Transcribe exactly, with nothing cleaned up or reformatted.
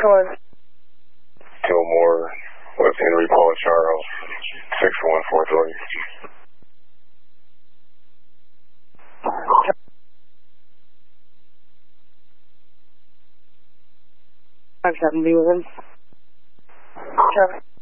Gilmore. Gilmore, West Henry, Paul Charles, six one four three. five seven, be with him. Trevor.